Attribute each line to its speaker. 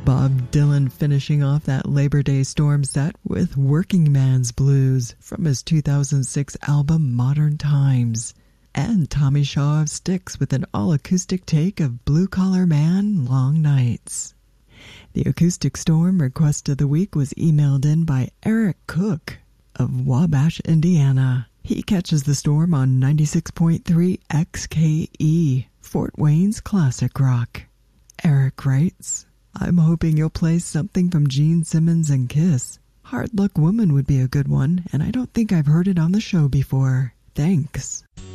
Speaker 1: Bob Dylan finishing off that Labor Day Storm set with Working Man's Blues from his 2006 album Modern Times. And Tommy Shaw of Styx with an all-acoustic take of Blue Collar Man, Long Nights. The Acoustic Storm request of the week was emailed in by Eric Cook of Wabash, Indiana. He catches the storm on 96.3 XKE, Fort Wayne's classic rock. Eric writes, I'm hoping you'll play something from Gene Simmons and Kiss. Hard Luck Woman would be a good one, and I don't think I've heard it on the show before. Thanks.